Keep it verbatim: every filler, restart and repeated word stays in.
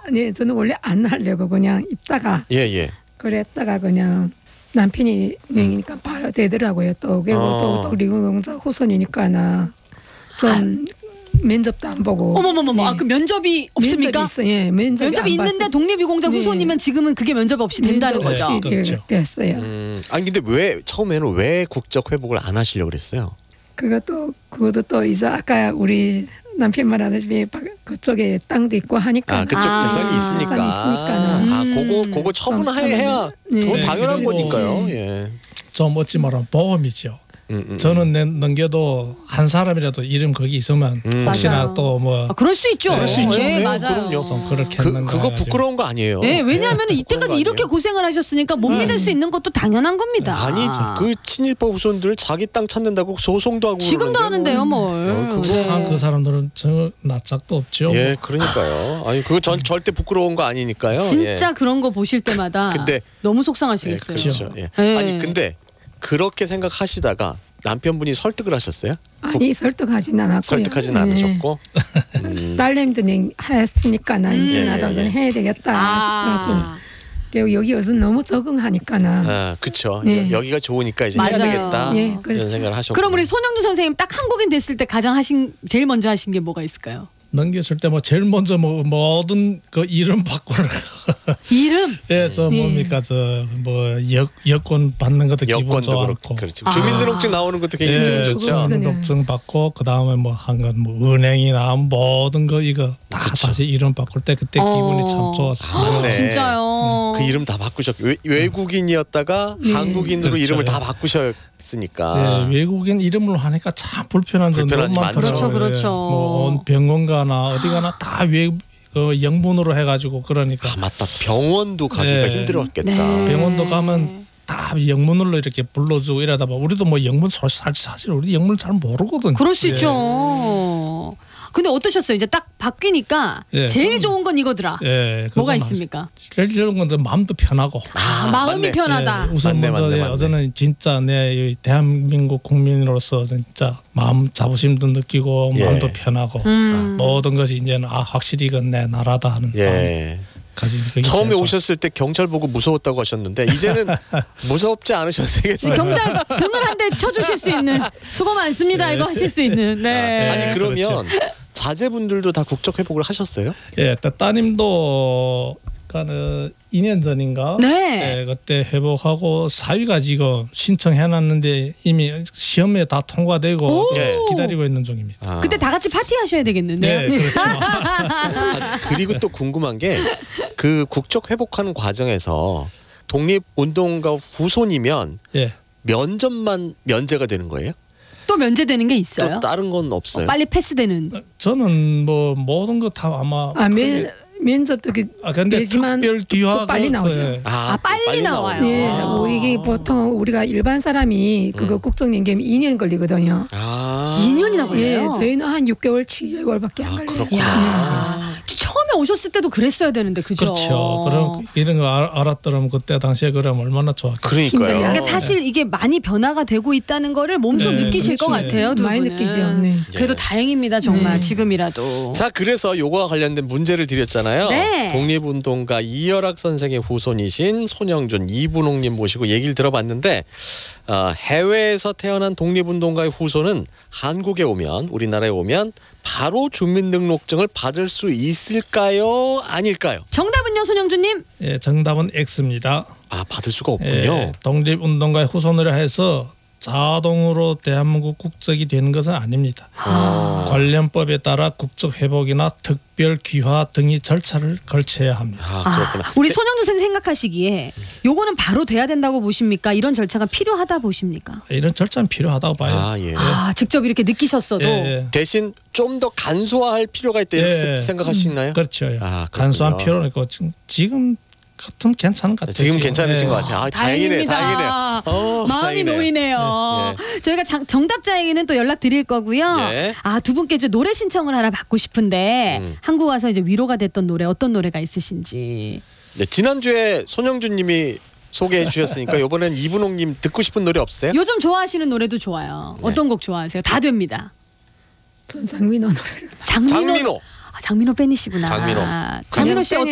네, 저는 원래 안 하려고 그냥 있다가 예, 예. 그랬다가 그냥 남편이 내니까 바로 되더라고요. 또 그리고 어. 또, 또 리공자 후손이니까는 좀 면접도 안 보고. 어머머머, 네. 아, 그 면접이 없습니까? 면접이 있어요. 예, 면접이, 면접이 안 있는데 봤어요. 독립유공자 네. 후손이면 지금은 그게 면접 없이 된다는 면접 거죠. 없이 네, 그렇죠. 됐어요. 음, 아니 근데 왜 처음에는 왜 국적 회복을 안 하시려고 그랬어요? 그것도 그것도 또 이제 아까 우리 남편 말하다시피 바- 그쪽에 땅도 있고 하니까. 아, 그쪽 아, 재산이 있으니까. 재산이 있으니까는. 아, 음. 그거 그거 처분해야 네. 그건 네, 당연한 그리고- 거니까요. 네. 예. 좀 어찌 말하면 보험이죠. 음, 음, 저는 내, 넘겨도 한 사람이라도 이름 거기 있으면 음. 혹시나 맞아요. 또 뭐 아, 그럴 수 있죠. 그럴 수 있죠. 예, 네, 맞아요. 그럼요. 좀 그렇게 그 했는가 그거 해가지고. 부끄러운 거 아니에요. 예, 왜냐하면 네, 이때까지 부끄러운 거 이렇게 아니에요? 고생을 하셨으니까 못 믿을 수 있는 것도 당연한 겁니다. 아니 그 친일파 후손들 자기 땅 찾는다고 소송도 하고 지금도 그러는데 하는데요, 뭐. 뭘. 어, 그거 네. 아, 그 사람들은 저 낯짝도 없죠. 예, 그러니까요. 아니 그거 전, 절대 부끄러운 거 아니니까요. 진짜 예. 그런 거 보실 때마다 근데- 너무 예, 속상하시겠어요. 그렇죠. 예. 예. 아니 근데 그렇게 생각하시다가 남편분이 설득을 하셨어요? 아니 설득하진 않았고요. 설득하진 네. 않으셨고. 음. 딸내미도 내- 했으니까 나 이제 예, 나도 예, 좀 예. 해야 되겠다. 아, 그래서 여기 와서 너무 적응하니까는. 아, 그렇죠. 네. 여기가 좋으니까 이제 맞아요. 해야 되겠다. 예, 이런 그렇죠. 생각을 하셨고. 그럼 우리 손영주 선생님 딱 한국인 됐을 때 가장 하신 제일 먼저 하신 게 뭐가 있을까요? 넘겼을 때 뭐 제일 먼저 뭐 모든 그 이름 바꾸는 거. 이름. 예, 저 네. 뭡니까 저 뭐 여권 받는 것도 기분 여권도 좋았고. 그렇고 그렇지. 아. 주민등록증 나오는 것도 굉장히 예, 기분 좋죠. 그거- 주민등록증 받고 그 다음에 뭐 한 건 뭐 은행이나 모든 거 이거 다 그쵸. 다시 이름 바꿀 때 그때 어. 기분이 참 좋았어요. 아, 맞네. 진짜요. 그 이름 다 바꾸셨고 외, 외국인이었다가 네. 한국인으로 그렇죠. 이름을 다 예. 바꾸셨으니까. 예, 외국인 이름으로 하니까 참 불편한 점 불편한 너무 게 많죠. 많더라고요. 그렇죠, 그렇죠. 예, 뭐 병원 가나 어디 가나 다 외, 어, 영문으로 해가지고 그러니까 아 맞다. 병원도 가기가 네. 힘들었겠다. 네. 병원도 가면 다 영문으로 이렇게 불러주고 이러다 봐. 우리도 뭐 영문 사- 사실 우리 영문 잘 모르거든요. 그럴 수 예. 있죠. 근데 어떠셨어요? 이제 딱 바뀌니까 예, 제일 그럼- 좋은 건 이거더라. 예, 뭐가 그건 있습니까? 제일 좋은 건데 마음도 편하고. 아, 마음이 맞네. 편하다. 예, 우선 맞네, 먼저 맞네, 예, 맞네. 저는 진짜 내 대한민국 국민으로서 진짜 마음 자부심도 느끼고 예. 마음도 편하고 음. 모든 것이 이제는 아 확실히 이건 내 나라다 하는 예. 가지고 그게 처음에 제일 오셨을 때 경찰 보고 무서웠다고 하셨는데 이제는 무섭지 않으셔도 되겠어요. 경찰 등을 한 대 쳐주실 수 있는 수고 많습니다. 이거 하실 수 있는. 네. 아니 네, 그러면 자제분들도 다 국적 회복을 하셨어요? 예, 또 따님도 그 이 년 전인가 네. 예, 그때 회복하고 사위가 지금 신청해놨는데 이미 시험에 다 통과되고 오! 예. 기다리고 있는 중입니다. 아. 그때 다 같이 파티 하셔야 되겠는데요. 네, 그렇죠. 아, 그리고 또 궁금한 게 그 국적 회복하는 과정에서 독립운동가 후손이면 예. 면접만 면제가 되는 거예요? 또 면제되는 게 있어요? 또 다른 건 없어요? 어, 빨리 패스되는. 저는 뭐 모든 거 다 아마 아, 면, 면접도 그 아 근데 되지만 특별 귀화가 또 빨리 나오세요. 예. 아, 빨리 나와요. 네, 아. 뭐 이게 보통 우리가 일반 사람이 그거 국정연금이 이 년 걸리거든요. 아. 이 년이나 예, 걸려요? 저희는 한 육 개월, 칠 개월밖에 안 아, 걸려요. 그렇구나. 야, 처음에 오셨을 때도 그랬어야 되는데 그죠? 그렇죠. 그럼 이런 거 알, 알았더라면 그때 당시에 그럼 얼마나 좋았겠어요. 그러니까요. 힘들어요. 그러니까 사실 이게 많이 변화가 되고 있다는 거를 몸소 네, 느끼실 것 그렇지. 같아요. 두 많이 분은. 느끼죠. 네. 그래도 예. 다행입니다. 정말 네. 지금이라도. 자, 그래서 요거와 관련된 문제를 드렸잖아요. 네. 독립운동가 이열학 선생의 후손이신 손영준, 이분홍님 모시고 얘기를 들어봤는데 어, 해외에서 태어난 독립운동가의 후손은 한국에 오면 우리나라에 오면 바로 주민등록증을 받을 수 있을까요? 아닐까요? 정답은요, 손영주님? 예, 정답은 X입니다. 아, 받을 수가 없군요. 예, 독립운동가의 후손으로 해서 자동으로 대한민국 국적이 되는 것은 아닙니다. 아. 관련법에 따라 국적 회복이나 특별 귀화 등의 절차를 걸쳐야 합니다. 아, 아, 그렇구나. 우리 손영주 선생 생각하시기에 요거는 바로 돼야 된다고 보십니까? 이런 절차가 필요하다 보십니까? 이런 절차는 필요하다고 봐요. 아, 예. 아, 직접 이렇게 느끼셨어도 예, 예. 대신 좀 더 간소화할 필요가 있다 이렇게 예. 생각하시나요? 그렇죠. 아, 간소한 그렇군요. 필요는 있고 지금, 지금 같으면 괜찮은 것 같아요. 지금 괜찮으신 예. 것 같아요. 아, 다행이네, 다행이네. 어, 마음이 다행이네. 놓이네요. 저희가 장, 정답자에게는 또 연락 드릴 거고요. 예. 아, 두 분께 이제 노래 신청을 하나 받고 싶은데 음. 한국 와서 이제 위로가 됐던 노래 어떤 노래가 있으신지. 네, 지난주에 손영준님이 소개해 주셨으니까 이번엔 이분홍님 듣고 싶은 노래 없으세요? 요즘 좋아하시는 노래도 좋아요. 네. 어떤 곡 좋아하세요? 다 됩니다. 전 장민호 노래를 장민호. 장민호. 아, 장민호 팬이시구나. 장민호. 장민호 씨 그냥